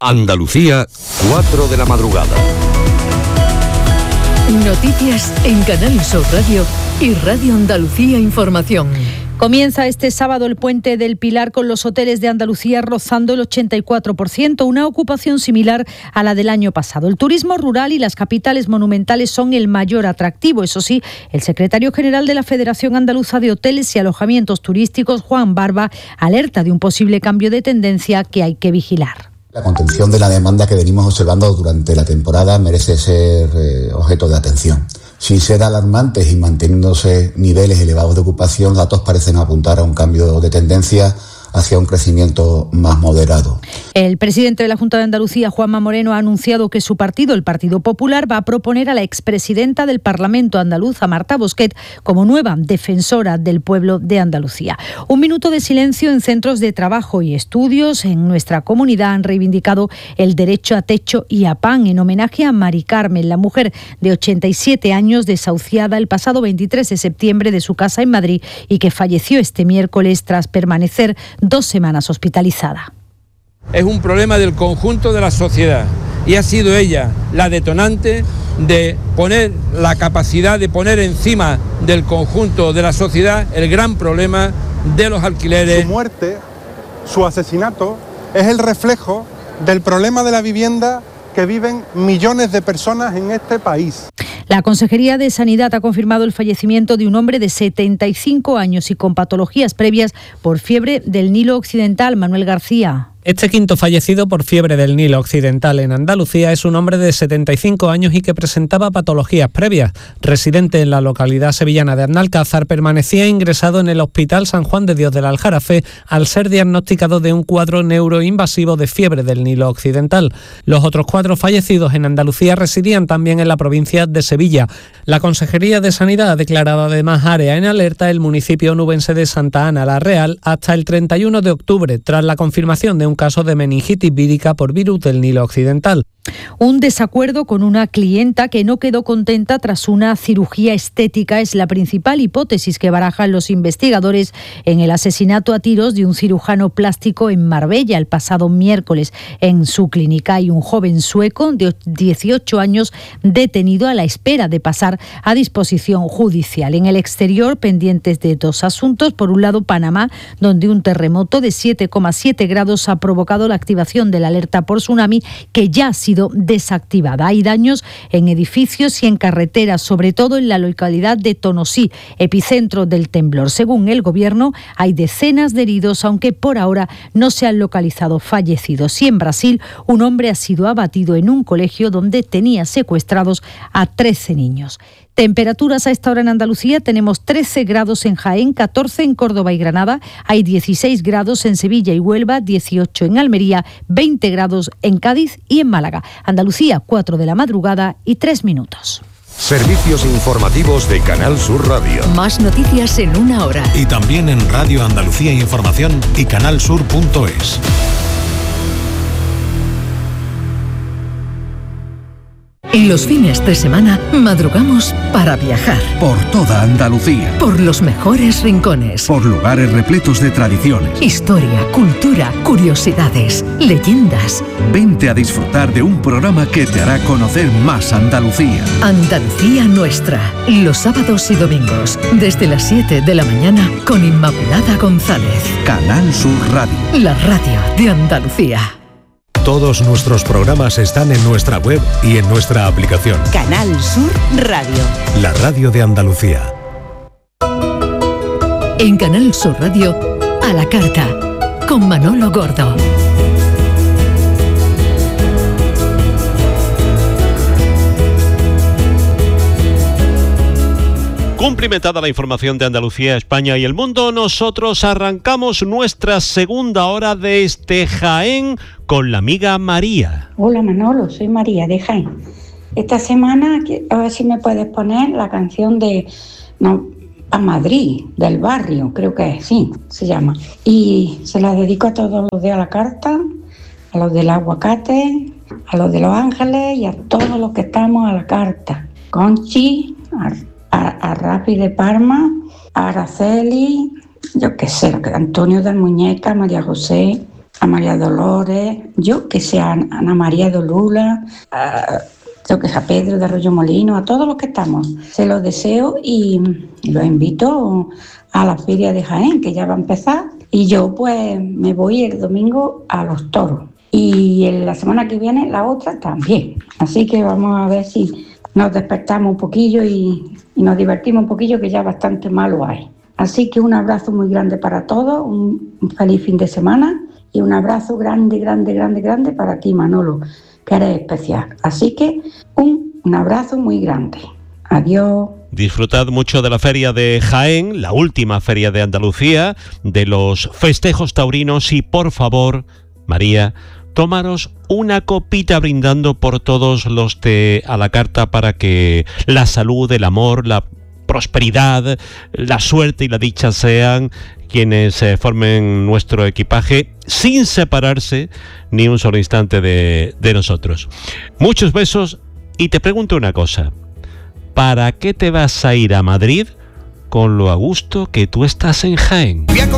Andalucía, 4 de la madrugada. Noticias en Canal Sur Radio y Radio Andalucía Información. Comienza este sábado el Puente del Pilar con los hoteles de Andalucía rozando el 84%, una ocupación similar a la del año pasado. El turismo rural y las capitales monumentales son el mayor atractivo. Eso sí, el secretario general de la Federación Andaluza de Hoteles y Alojamientos Turísticos, Juan Barba, alerta de un posible cambio de tendencia que hay que vigilar. La contención de la demanda que venimos observando durante la temporada merece ser objeto de atención. Sin ser alarmantes y manteniéndose niveles elevados de ocupación, datos parecen apuntar a un cambio de tendencia hacia un crecimiento más moderado. El presidente de la Junta de Andalucía, Juanma Moreno, ha anunciado que su partido, el Partido Popular, va a proponer a la expresidenta del Parlamento andaluz, a Marta Bosquet, como nueva defensora del pueblo de Andalucía. Un minuto de silencio en centros de trabajo y estudios en nuestra comunidad han reivindicado el derecho a techo y a pan en homenaje a Mari Carmen, la mujer de 87 años desahuciada el pasado 23 de septiembre de su casa en Madrid y que falleció este miércoles tras permanecer 2 semanas hospitalizada. Es un problema del conjunto de la sociedad y ha sido ella la detonante de poner la capacidad de poner encima del conjunto de la sociedad el gran problema de los alquileres. Su muerte, su asesinato, es el reflejo del problema de la vivienda que viven millones de personas en este país. La Consejería de Sanidad ha confirmado el fallecimiento de un hombre de 75 años y con patologías previas por fiebre del Nilo Occidental. Manuel García. Este quinto fallecido por fiebre del Nilo Occidental en Andalucía es un hombre de 75 años y que presentaba patologías previas. Residente en la localidad sevillana de Arnalcázar, permanecía ingresado en el Hospital San Juan de Dios del Aljarafe al ser diagnosticado de un cuadro neuroinvasivo de fiebre del Nilo Occidental. Los otros 4 fallecidos en Andalucía residían también en la provincia de Sevilla. La Consejería de Sanidad ha declarado además área en alerta el municipio onubense de Santa Ana la Real hasta el 31 de octubre, tras la confirmación de un caso de meningitis vírica por virus del Nilo Occidental. Un desacuerdo con una clienta que no quedó contenta tras una cirugía estética es la principal hipótesis que barajan los investigadores en el asesinato a tiros de un cirujano plástico en Marbella el pasado miércoles. En su clínica hay un joven sueco de 18 años detenido a la espera de pasar a disposición judicial. En el exterior, pendientes de 2 asuntos. Por un lado, Panamá, donde un terremoto de 7,7 grados ha provocado la activación de la alerta por tsunami, que ya ha sido desactivada. Hay daños en edificios y en carreteras, sobre todo en la localidad de Tonosí, epicentro del temblor. Según el gobierno, hay decenas de heridos, aunque por ahora no se han localizado fallecidos. Y en Brasil, un hombre ha sido abatido en un colegio donde tenía secuestrados a 13 niños. Temperaturas a esta hora en Andalucía: tenemos 13 grados en Jaén, 14 en Córdoba y Granada, hay 16 grados en Sevilla y Huelva, 18 en Almería, 20 grados en Cádiz y en Málaga. Andalucía, 4 de la madrugada y 3 minutos. Servicios informativos de Canal Sur Radio. Más noticias en una hora. Y también en Radio Andalucía Información y canalsur.es. Los fines de semana madrugamos para viajar. Por toda Andalucía. Por los mejores rincones. Por lugares repletos de tradiciones. Historia, cultura, curiosidades, leyendas. Vente a disfrutar de un programa que te hará conocer más Andalucía. Andalucía Nuestra. Los sábados y domingos, desde las 7 de la mañana, con Inmaculada González. Canal Sur Radio. La radio de Andalucía. Todos nuestros programas están en nuestra web y en nuestra aplicación. Canal Sur Radio. La radio de Andalucía. En Canal Sur Radio, a la carta, con Manolo Gordo. Cumplimentada la información de Andalucía, España y el mundo, nosotros arrancamos nuestra segunda hora desde Jaén con la amiga María. Hola Manolo, soy María de Jaén. Esta semana, a ver si me puedes poner la canción de A Madrid, del barrio, creo que es, sí, se llama. Y se la dedico a todos los de A la Carta, a los del Aguacate, a los de Los Ángeles y a todos los que estamos a la carta. Conchi, a Rafi de Parma, a Araceli, yo qué sé, Antonio de Muñeca, María José, a María Dolores, yo que sea Ana María de Lula, yo que sea Pedro de Arroyo Molino, a todos los que estamos. Se los deseo y los invito a la feria de Jaén, que ya va a empezar. Y yo pues me voy el domingo a los toros. Y en la semana que viene la otra también. Así que vamos a ver si nos despertamos un poquillo y nos divertimos un poquillo, que ya bastante malo hay. Así que un abrazo muy grande para todos, un feliz fin de semana y un abrazo grande, grande, grande, grande para ti, Manolo, que eres especial. Así que un abrazo muy grande. Adiós. Disfrutad mucho de la feria de Jaén, la última feria de Andalucía, de los festejos taurinos y, por favor, María, tomaros una copita brindando por todos los de a la carta para que la salud, el amor, la prosperidad, la suerte y la dicha sean quienes formen nuestro equipaje sin separarse ni un solo instante de nosotros. Muchos besos y te pregunto una cosa. ¿Para qué te vas a ir a Madrid con lo a gusto que tú estás en Jaén?